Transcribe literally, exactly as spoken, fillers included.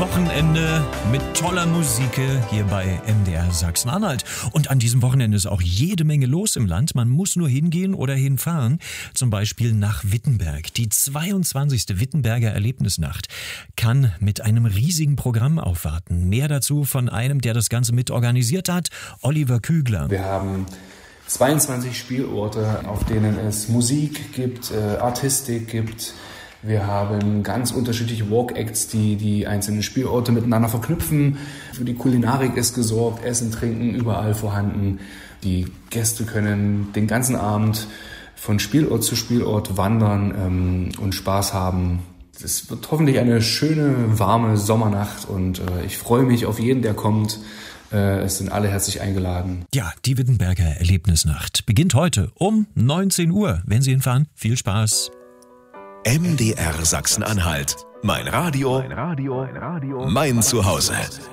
Wochenende mit toller Musik hier bei M D R Sachsen-Anhalt. Und an diesem Wochenende ist auch jede Menge los im Land. Man muss nur hingehen oder hinfahren. Zum Beispiel nach Wittenberg. Die zweiundzwanzigste Wittenberger Erlebnisnacht kann mit einem riesigen Programm aufwarten. Mehr dazu von einem, der das Ganze mit organisiert hat, Oliver Kügler. Wir haben zweiundzwanzig Spielorte, auf denen es Musik gibt, äh, Artistik gibt. Wir haben ganz unterschiedliche Walk-Acts, die die einzelnen Spielorte miteinander verknüpfen. Für die Kulinarik ist gesorgt, Essen, Trinken überall vorhanden. Die Gäste können den ganzen Abend von Spielort zu Spielort wandern ähm, und Spaß haben. Es wird hoffentlich eine schöne, warme Sommernacht und äh, ich freue mich auf jeden, der kommt. Äh, es sind alle herzlich eingeladen. Ja, die Wittenberger Erlebnisnacht beginnt heute um neunzehn Uhr. Wenn Sie hinfahren, viel Spaß. M D R Sachsen-Anhalt. Mein Radio, mein Radio, mein Zuhause.